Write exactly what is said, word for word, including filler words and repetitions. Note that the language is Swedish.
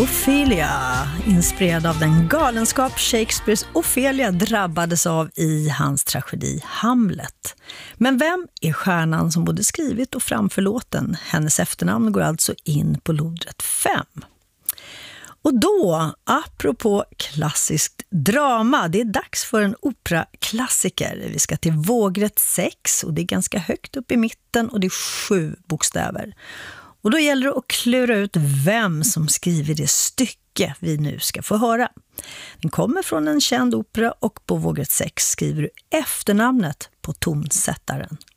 Ophelia, inspirerad av den galenskap Shakespeares Ophelia drabbades av i hans tragedi Hamlet. Men vem är stjärnan som både skrivit och framför låten? Hennes efternamn går alltså in på lodrätt fem. Och då, apropå klassiskt drama, det är dags för en operaklassiker. Vi ska till vågrätt sex och det är ganska högt upp i mitten och det är sju bokstäver. Och då gäller det att klura ut vem som skriver det stycke vi nu ska få höra. Den kommer från en känd opera och på vågrätt sex skriver du efternamnet på tonsättaren.